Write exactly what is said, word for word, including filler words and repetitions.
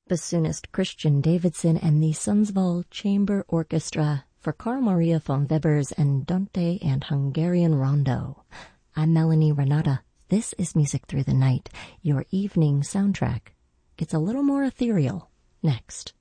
bassoonist Christian Davidson and the Sundsvall Chamber Orchestra for Carl Maria von Weber's Andante and Hungarian Rondo. I'm Melanie Renata. This is Music Through the Night, your evening soundtrack. It's a little more ethereal next.